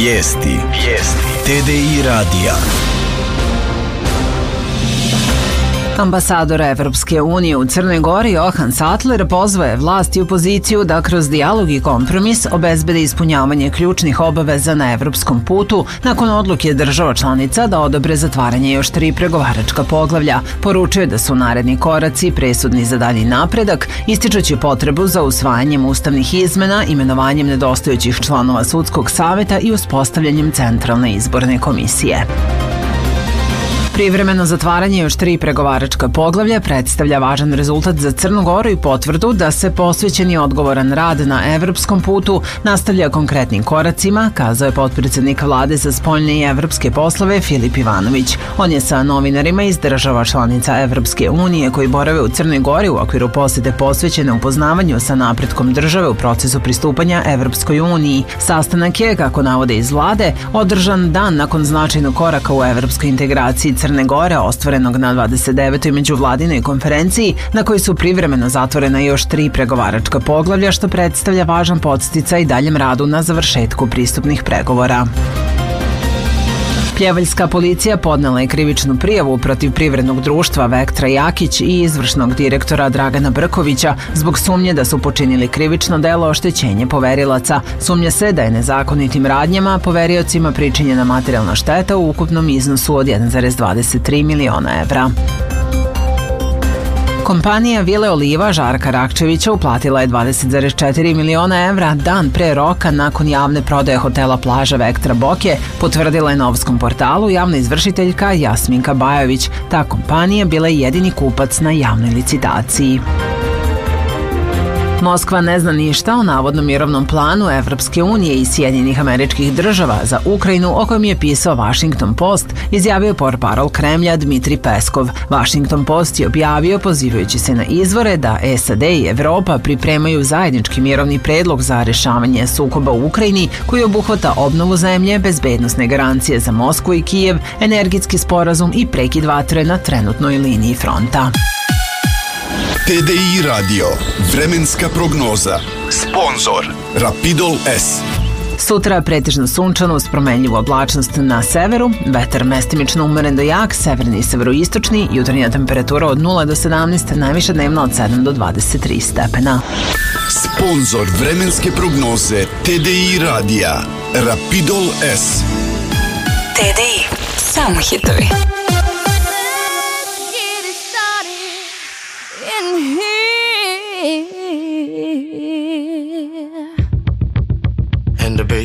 Vijesti. TDI radija. Ambasador Evropske unije u Crnoj Gori Johan Sattler pozvao je vlast i opoziciju da kroz dijalog i kompromis obezbede ispunjavanje ključnih obaveza na evropskom putu nakon odluke država članica da odobre zatvaranje još 3 pregovaračka poglavlja. Poručio je da su naredni koraci presudni za dalji napredak, ističući potrebu za usvajanjem ustavnih izmena, imenovanjem nedostajućih članova sudskog saveta i uspostavljanjem centralne izborne komisije. Privremeno zatvaranje još 3 pregovaračka poglavlja predstavlja važan rezultat za Crnu Goru i potvrdu da se posvećen i odgovoran rad na evropskom putu nastavlja konkretnim koracima, kazao je potpredsednik vlade za spoljne i evropske poslove Filip Ivanović. On je sa novinarima iz država članica Evropske unije koji borave u Crnoj Gori u okviru posete posvećene upoznavanju sa napretkom države u procesu pristupanja Evropskoj uniji. Sastanak je, kako navode iz vlade, održan dan nakon značajnog koraka u evropskoj integraciji Crne Gore, ostvarenog na 29. međuvladinoj konferenciji, na kojoj su privremeno zatvorena još 3 pregovaračka poglavlja, što predstavlja važan podsticaj daljem radu na završetku pristupnih pregovora. Pljevaljska policija podnela je krivičnu prijavu protiv privrednog društva Vektra Jakić i izvršnog direktora Dragana Brkovića zbog sumnje da su počinili krivično delo oštećenje poverilaca. Sumnja se da je nezakonitim radnjama poveriocima pričinjena materijalna šteta u ukupnom iznosu od 1,23 miliona evra. Kompanija Vile Oliva Žarka Rakčevića uplatila je 20,4 miliona evra dan pre roka nakon javne prodaje hotela Plaža Vektra Boke, potvrdila je Novskom portalu javna izvršiteljka Jasminka Bajović. Ta kompanija bila je jedini kupac na javnoj licitaciji. Moskva ne zna ništa o navodnom mirovnom planu Evropske unije i Sjedinjenih Američkih Država za Ukrajinu, o kojem je pisao Washington Post, izjavio portparol Kremlja Dmitri Peskov. Washington Post je objavio, pozivajući se na izvore, da SAD i Evropa pripremaju zajednički mirovni predlog za rešavanje sukoba u Ukrajini, koji obuhvata obnovu zemlje, bezbednosne garancije za Moskvu i Kijev, energetski sporazum i prekid vatre na trenutnoj liniji fronta. TDI radio. Vremenska prognoza. Sponzor Rapidol S. Sutra pretežno sunčano uz promenljivu oblačnost na severu, vetar mestimično umeren do jak, severni i severoistočni, jutarnja temperatura od 0 do 17, najviša dnevna od 7 do 23 stepena. Sponzor vremenske prognoze TDI radija. Rapidol S. TDI. Samo hitovi. And the bass